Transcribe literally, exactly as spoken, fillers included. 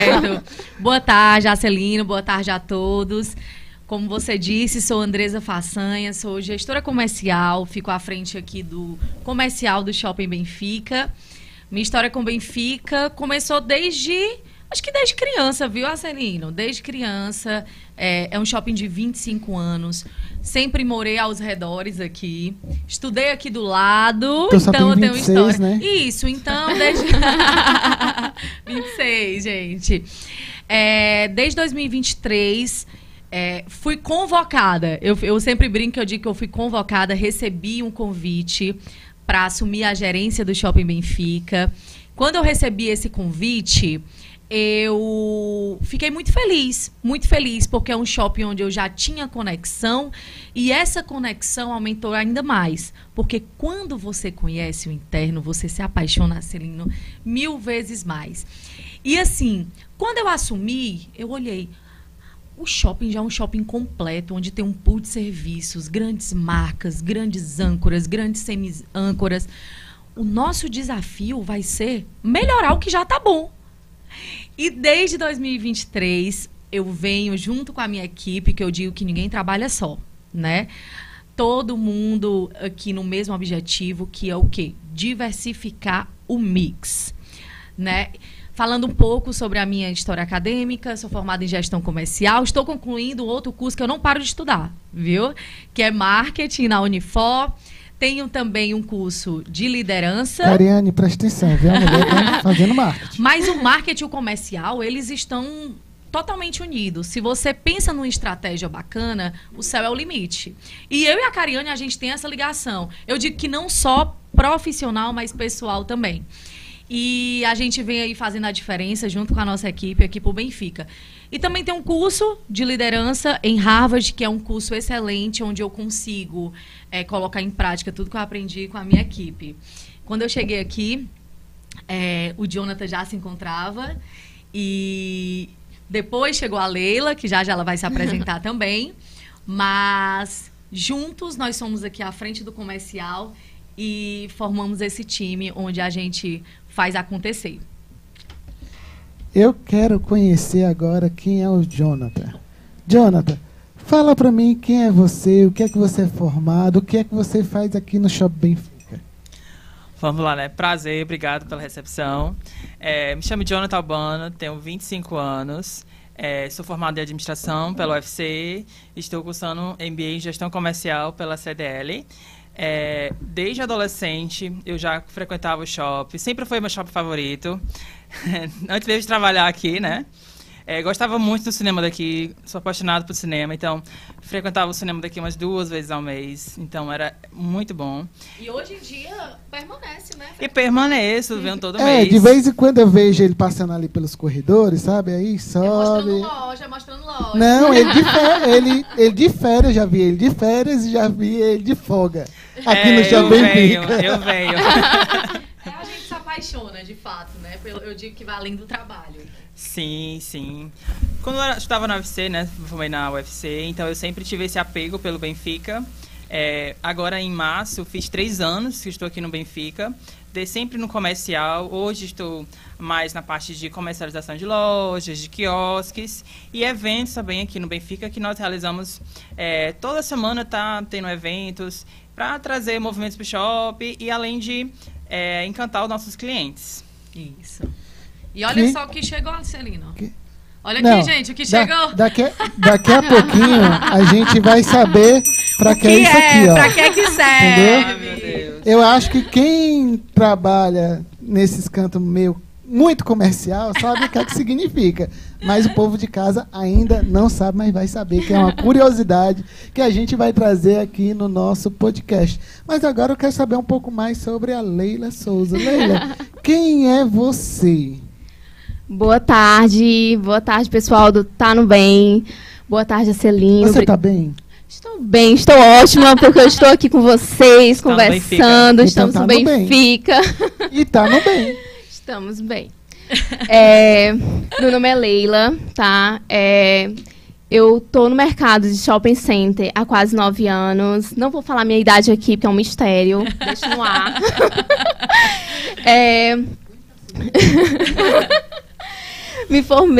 Boa tarde, Acelino, boa tarde a todos. Como você disse, sou Andresa Façanha, sou gestora comercial, fico à frente aqui do comercial do Shopping Benfica. Minha história com Benfica começou desde, acho que desde criança, viu, Acelino? Desde criança, é, é um shopping de vinte e cinco anos, sempre morei aos redores aqui, estudei aqui do lado, Teu então eu tenho vinte e seis, história. né? Isso, então, desde... vinte e seis, gente. É, desde dois mil e vinte e três... É, fui convocada, eu, eu sempre brinco que eu digo que eu fui convocada, recebi um convite para assumir a gerência do Shopping Benfica. Quando eu recebi esse convite, eu fiquei muito feliz, muito feliz, porque é um shopping onde eu já tinha conexão e essa conexão aumentou ainda mais, porque quando você conhece o interno, você se apaixona, Celino, mil vezes mais. E assim, quando eu assumi, eu olhei, o shopping já é um shopping completo, onde tem um pool de serviços, grandes marcas, grandes âncoras, grandes semi-âncoras. O nosso desafio vai ser melhorar o que já está bom. E desde dois mil e vinte e três, eu venho junto com a minha equipe, que eu digo que ninguém trabalha só, né? Todo mundo aqui no mesmo objetivo, que é o quê? Diversificar o mix, né? Falando um pouco sobre a minha história acadêmica, sou formada em gestão comercial, estou concluindo outro curso que eu não paro de estudar, viu? Que é marketing na Unifor. Tenho também um curso de liderança. Ariane, presta atenção, viu? A mulher tá fazendo marketing. Mas o marketing e o comercial, eles estão totalmente unidos. Se você pensa numa estratégia bacana, o céu é o limite. E eu e a Cariane, a gente tem essa ligação. Eu digo que não só profissional, mas pessoal também. E a gente vem aí fazendo a diferença junto com a nossa equipe aqui pro Benfica. E também tem um curso de liderança em Harvard, que é um curso excelente, onde eu consigo é, colocar em prática tudo que eu aprendi com a minha equipe. Quando eu cheguei aqui, é, o Jonathan já se encontrava e depois chegou a Leila, que já já ela vai se apresentar também. Mas juntos nós somos aqui à frente do comercial e formamos esse time onde a gente faz acontecer. Eu quero conhecer agora quem é o Jonathan. Jonathan, fala pra mim quem é você, o que é que você é formado, o que é que você faz aqui no Shopping Benfica. Vamos lá, né? Prazer, obrigado pela recepção. É, me chamo Jonathan Albano, tenho vinte e cinco anos, é, sou formado em administração pela U F C, estou cursando M B A em gestão comercial pela C D L. É, desde adolescente eu já frequentava o shopping, sempre foi meu shopping favorito, antes mesmo de trabalhar aqui, né? É, gostava muito do cinema daqui, sou apaixonado por cinema, então frequentava o cinema daqui umas duas vezes ao mês, então era muito bom. E hoje em dia permanece, né? E permaneço, venho todo é, mês. De vez em quando eu vejo ele passando ali pelos corredores, sabe? Aí sobe. É mostrando loja, mostrando loja. Não, ele de férias, ele, ele de férias, já vi ele de férias e já vi ele de folga. Aqui é, no Shopping eu venho, Benfica. eu venho. É, a gente se apaixona, de fato, né? Eu digo que vai além do trabalho. Sim, sim. Quando eu estava na U F C, né? Formei na U F C, então eu sempre tive esse apego pelo Benfica. É, agora, em março, fiz três anos que estou aqui no Benfica. Dei sempre no comercial. Hoje estou mais na parte de comercialização de lojas, de quiosques e eventos também aqui no Benfica, que nós realizamos é, toda semana, tá tendo eventos para trazer movimentos para o shopping e além de é, encantar os nossos clientes. Isso. E olha que? só o que chegou, Celino. Que? Olha Não, aqui, gente, o que da, chegou. Daqui, daqui a pouquinho a gente vai saber para que, que é isso é, aqui, ó. Pra que que serve? Ai, meu Deus. Eu acho que quem trabalha nesses cantos meio muito comercial sabe o que é que significa. Mas o povo de casa ainda não sabe, mas vai saber, que é uma curiosidade que a gente vai trazer aqui no nosso podcast. Mas agora eu quero saber um pouco mais sobre a Leila Souza. Leila, quem é você? Boa tarde, boa tarde, pessoal do Tá No Bem. Boa tarde, Acelino. Você está bem? Estou bem, estou ótima, porque eu estou aqui com vocês, Está no conversando, Benfica. estamos Então no tá no bem. Benfica. E tá no bem. Estamos bem. É, meu nome é Leila, tá? É, eu tô no mercado de shopping center há quase nove anos. Não vou falar minha idade aqui, porque é um mistério. Deixa no ar. É... Me formei